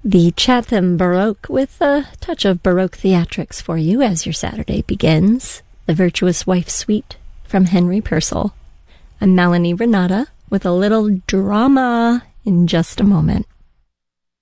The Chatham Baroque with a touch of Baroque theatrics for you as your Saturday begins. The Virtuous Wife Suite from Henry Purcell. I'm Melanie Renata with a little drama in just a moment.